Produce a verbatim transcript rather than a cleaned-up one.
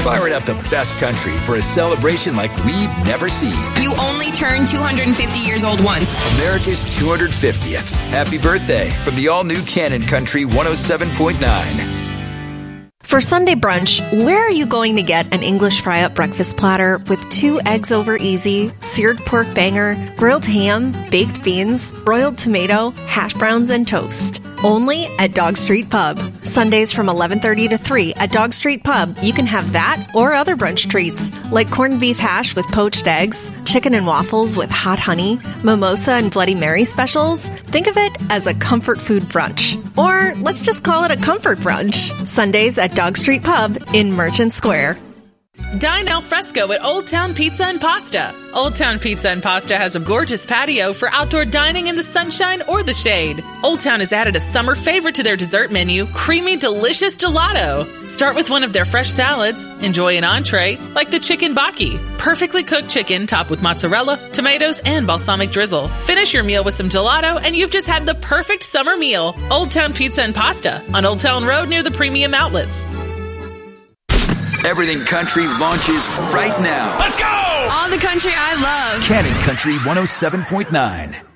firing up the best country for a celebration like we've never seen. You only turn two hundred fifty years old once. America's two hundred fiftieth. Happy birthday from the all-new Cannon Country one oh seven point nine. For Sunday brunch, where are you going to get an English fry-up breakfast platter with two eggs over easy, seared pork banger, grilled ham, baked beans, broiled tomato, hash browns, and toast? Only at Dog Street Pub. Sundays from eleven thirty to three at Dog Street Pub, you can have that or other brunch treats like corned beef hash with poached eggs, chicken and waffles with hot honey, mimosa and Bloody Mary specials. Think of it as a comfort food brunch. Or let's just call it a comfort brunch. Sundays at Dog Street Pub in Merchant Square. Dine al fresco at Old Town Pizza and Pasta. Old Town Pizza and Pasta has a gorgeous patio for outdoor dining in the sunshine or the shade. Old Town has added a summer favorite to their dessert menu, creamy, delicious gelato. Start with one of their fresh salads. Enjoy an entree, like the chicken baki. Perfectly cooked chicken topped with mozzarella, tomatoes, and balsamic drizzle. Finish your meal with some gelato, and you've just had the perfect summer meal. Old Town Pizza and Pasta on Old Town Road near the Premium Outlets. Everything Country launches right now. Let's go! All the country I love. Cannon Country one oh seven point nine.